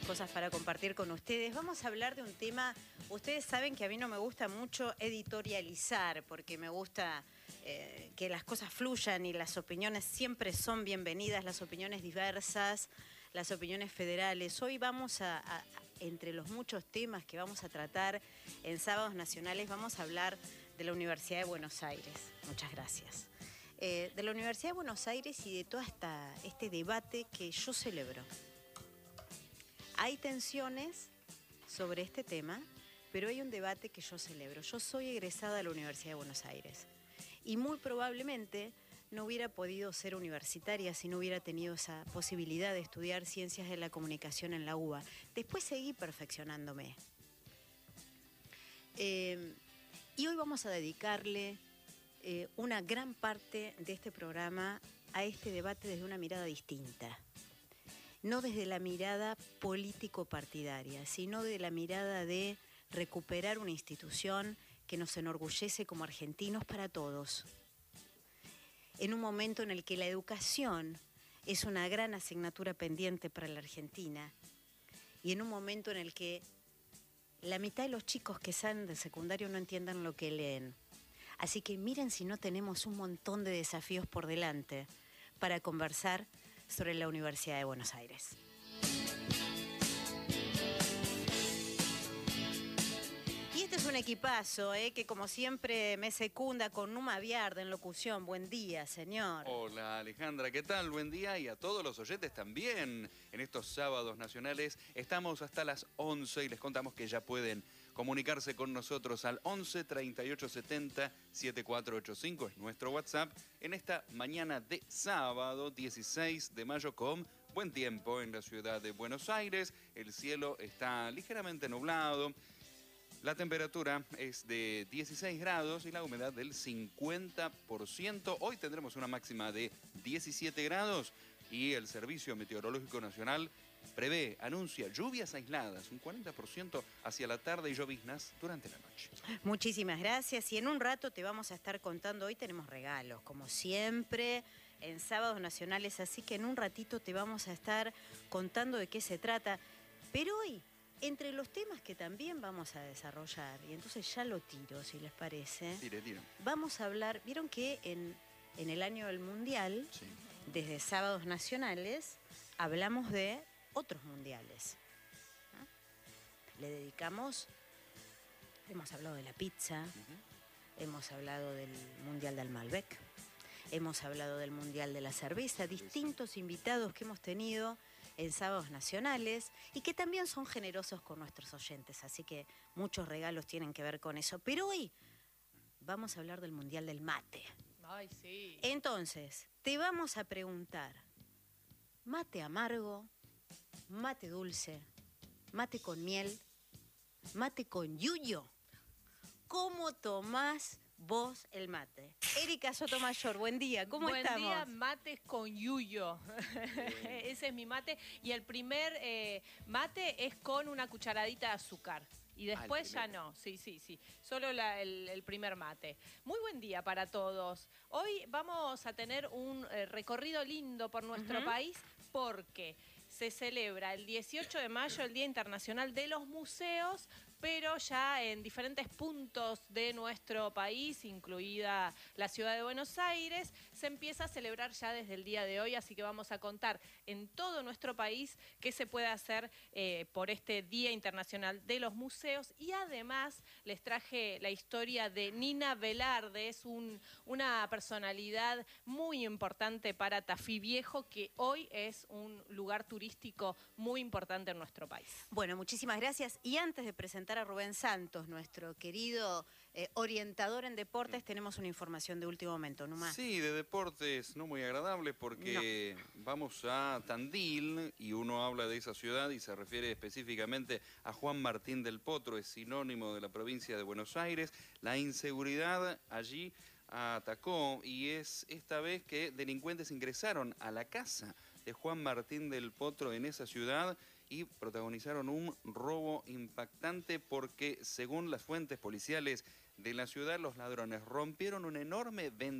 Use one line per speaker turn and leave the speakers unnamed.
cosas para compartir con ustedes. Vamos a hablar de un tema, ustedes saben que a mí no me gusta mucho editorializar, porque me gusta que las cosas fluyan y las opiniones siempre son bienvenidas, las opiniones diversas, las opiniones federales. Hoy vamos entre los muchos temas que vamos a tratar en Sábados Nacionales, vamos a hablar de la Universidad de Buenos Aires. Muchas gracias. De la Universidad de Buenos Aires y de todo este debate que yo celebro. Hay tensiones sobre este tema, pero hay un debate que yo celebro. Yo soy egresada de la Universidad de Buenos Aires y muy probablemente no hubiera podido ser universitaria si no hubiera tenido esa posibilidad de estudiar Ciencias de la Comunicación en la UBA. Después seguí perfeccionándome. Y hoy vamos a dedicarle una gran parte de este programa a este debate desde una mirada distinta. No desde la mirada político-partidaria, sino de la mirada de recuperar una institución que nos enorgullece como argentinos para todos. En un momento en el que la educación es una gran asignatura pendiente para la Argentina y en un momento en el que la mitad de los chicos que salen del secundario no entiendan lo que leen. Así que miren si no tenemos un montón de desafíos por delante para conversar sobre la Universidad de Buenos Aires. Y este es un equipazo, que como siempre me secunda con Numa Viarda en locución. Buen día, señor.
Hola, Alejandra, ¿qué tal? Buen día, y a todos los oyentes también. En estos sábados nacionales estamos hasta las 11 y les contamos que ya pueden comunicarse con nosotros al 11 38 70 7485, es nuestro WhatsApp, en esta mañana de sábado 16 de mayo con buen tiempo en la ciudad de Buenos Aires. El cielo está ligeramente nublado. La temperatura es de 16 grados y la humedad del 50%. Hoy tendremos una máxima de 17 grados y el Servicio Meteorológico Nacional anuncia lluvias aisladas, un 40% hacia la tarde y lloviznas durante la noche.
Muchísimas gracias y en un rato te vamos a estar contando, hoy tenemos regalos, como siempre, en Sábados Nacionales, así que en un ratito te vamos a estar contando de qué se trata. Pero hoy, entre los temas que también vamos a desarrollar, y entonces ya lo tiro, si les parece,
Tire.
Vamos a hablar, vieron que en el año del Mundial, sí, desde Sábados Nacionales, hablamos de otros mundiales, ¿no? Le dedicamos, hemos hablado de la pizza, hemos hablado del Mundial del Malbec, hemos hablado del Mundial de la cerveza, distintos invitados que hemos tenido en Sábados Nacionales y que también son generosos con nuestros oyentes, así que muchos regalos tienen que ver con eso. Pero hoy vamos a hablar del Mundial del Mate.
Ay, sí.
Entonces, te vamos a preguntar, ¿mate amargo, mate dulce, mate con miel, mate con yuyo? ¿Cómo tomás vos el mate? Erika Sotomayor, buen día, ¿cómo estamos?
Buen día, mates con yuyo. Ese es mi mate. Y el primer mate es con una cucharadita de azúcar. Y después ya no, sí. Solo el primer mate. Muy buen día para todos. Hoy vamos a tener un recorrido lindo por nuestro país porque se celebra el 18 de mayo el Día Internacional de los Museos, pero ya en diferentes puntos de nuestro país, incluida la ciudad de Buenos Aires, se empieza a celebrar ya desde el día de hoy, así que vamos a contar en todo nuestro país qué se puede hacer por este Día Internacional de los Museos. Y además les traje la historia de Nina Velarde, es una personalidad muy importante para Tafí Viejo, que hoy es un lugar turístico muy importante en nuestro país.
Bueno, muchísimas gracias. Y antes de presentar a Rubén Santos, nuestro querido orientador en deportes, tenemos una información de último momento, Numa.
Sí, de deportes no muy agradable porque vamos a Tandil y uno habla de esa ciudad y se refiere específicamente a Juan Martín del Potro, es sinónimo de la provincia de Buenos Aires. La inseguridad allí atacó y es esta vez que delincuentes ingresaron a la casa de Juan Martín del Potro en esa ciudad y protagonizaron un robo impactante porque, según las fuentes policiales de la ciudad, los ladrones rompieron un enorme ventana